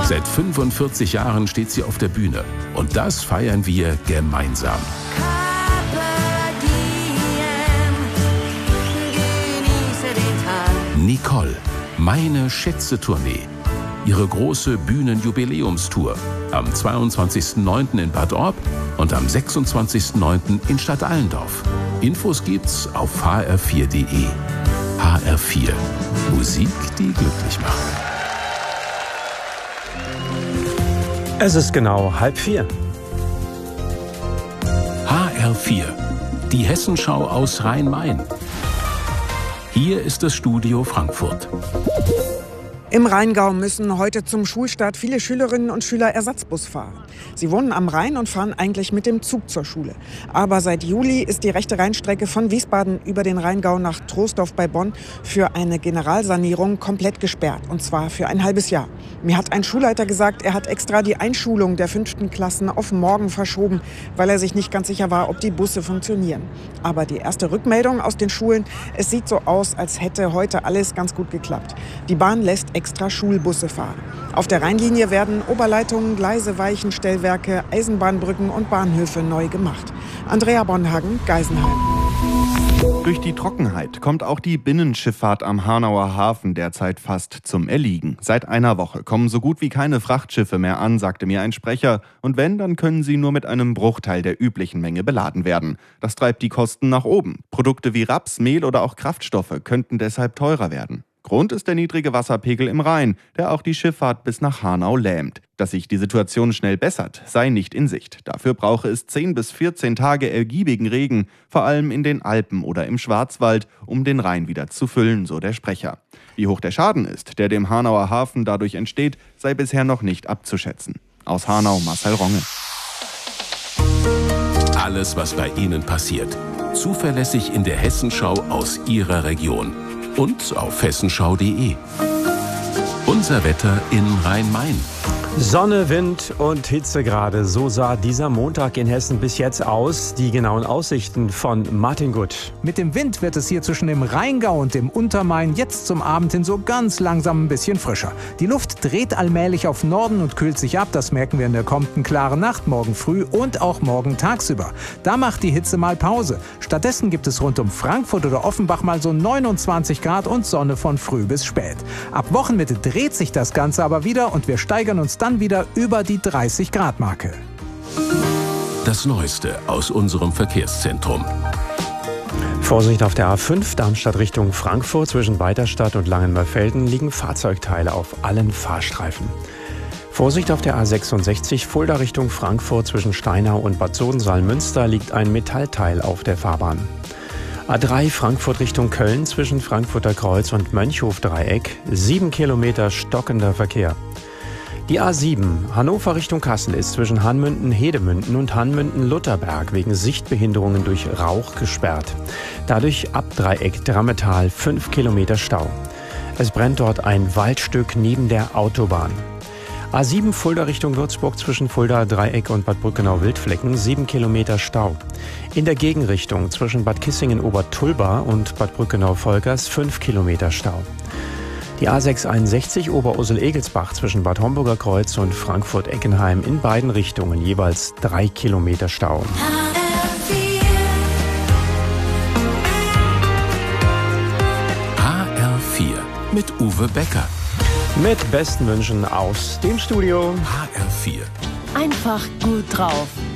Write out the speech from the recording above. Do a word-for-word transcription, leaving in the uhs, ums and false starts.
Seit fünfundvierzig Jahren steht sie auf der Bühne. Und das feiern wir gemeinsam. Nicole, meine Schätze-Tournee. Ihre große Bühnenjubiläumstour. Am zweiundzwanzigsten neunten in Bad Orb und am sechsundzwanzigsten neunten in Stadt Allendorf. Infos gibt's auf h r vier punkt d e. H R vier. Musik, die glücklich macht. Es ist genau halb vier. H R vier. Die Hessenschau aus Rhein-Main. Hier ist das Studio Frankfurt. Im Rheingau müssen heute zum Schulstart viele Schülerinnen und Schüler Ersatzbus fahren. Sie wohnen am Rhein und fahren eigentlich mit dem Zug zur Schule. Aber seit Juli ist die rechte Rheinstrecke von Wiesbaden über den Rheingau nach Troisdorf bei Bonn für eine Generalsanierung komplett gesperrt. Und zwar für ein halbes Jahr. Mir hat ein Schulleiter gesagt, er hat extra die Einschulung der fünften Klassen auf morgen verschoben, weil er sich nicht ganz sicher war, ob die Busse funktionieren. Aber die erste Rückmeldung aus den Schulen, es sieht so aus, als hätte heute alles ganz gut geklappt. Die Bahn lässt extra Schulbusse fahren. Auf der Rheinlinie werden Oberleitungen, Gleise, Weichen, Stellwerke, Eisenbahnbrücken und Bahnhöfe neu gemacht. Andrea Bonhagen, Geisenheim. Durch die Trockenheit kommt auch die Binnenschifffahrt am Hanauer Hafen derzeit fast zum Erliegen. Seit einer Woche kommen so gut wie keine Frachtschiffe mehr an, sagte mir ein Sprecher. Und wenn, dann können sie nur mit einem Bruchteil der üblichen Menge beladen werden. Das treibt die Kosten nach oben. Produkte wie Raps, Mehl oder auch Kraftstoffe könnten deshalb teurer werden. Grund ist der niedrige Wasserpegel im Rhein, der auch die Schifffahrt bis nach Hanau lähmt. Dass sich die Situation schnell bessert, sei nicht in Sicht. Dafür brauche es zehn bis vierzehn Tage ergiebigen Regen, vor allem in den Alpen oder im Schwarzwald, um den Rhein wieder zu füllen, so der Sprecher. Wie hoch der Schaden ist, der dem Hanauer Hafen dadurch entsteht, sei bisher noch nicht abzuschätzen. Aus Hanau, Marcel Ronge. Alles, was bei Ihnen passiert. Zuverlässig in der Hessenschau aus Ihrer Region. Und auf hessenschau punkt d e. Unser Wetter in Rhein-Main. Sonne, Wind und Hitzegrade. So sah dieser Montag in Hessen bis jetzt aus. Die genauen Aussichten von Martin Gutt. Mit dem Wind wird es hier zwischen dem Rheingau und dem Untermain jetzt zum Abend hin so ganz langsam ein bisschen frischer. Die Luft dreht allmählich auf Norden und kühlt sich ab. Das merken wir in der kommenden klaren Nacht, morgen früh und auch morgen tagsüber. Da macht die Hitze mal Pause. Stattdessen gibt es rund um Frankfurt oder Offenbach mal so neunundzwanzig Grad und Sonne von früh bis spät. Ab Wochenmitte dreht sich das Ganze aber wieder und wir steigern uns dann wieder über die dreißig Grad Marke. Das Neueste aus unserem Verkehrszentrum. Vorsicht auf der A fünf, Darmstadt Richtung Frankfurt. Zwischen Weiterstadt und Langenmörfelden liegen Fahrzeugteile auf allen Fahrstreifen. Vorsicht auf der A sechsundsechzig, Fulda Richtung Frankfurt. Zwischen Steinau und Bad Sodensaal-Münster liegt ein Metallteil auf der Fahrbahn. A drei Frankfurt Richtung Köln, zwischen Frankfurter Kreuz und Mönchhof-Dreieck. Sieben Kilometer stockender Verkehr. Die A sieben, Hannover Richtung Kassel, ist zwischen Hanmünden-Hedemünden und Hanmünden-Lutherberg wegen Sichtbehinderungen durch Rauch gesperrt. Dadurch ab Dreieck Drammetal fünf Kilometer Stau. Es brennt dort ein Waldstück neben der Autobahn. A sieben Fulda Richtung Würzburg, zwischen Fulda Dreieck und Bad Brückenau-Wildflecken sieben Kilometer Stau. In der Gegenrichtung zwischen Bad Kissingen-Obertulba und Bad Brückenau-Volkers fünf Kilometer Stau. Die A sechshunderteinundsechzig Oberursel-Egelsbach zwischen Bad Homburger Kreuz und Frankfurt-Eckenheim in beiden Richtungen jeweils drei Kilometer Stau. H R vier mit Uwe Becker. Mit besten Wünschen aus dem Studio. H R vier. Einfach gut drauf.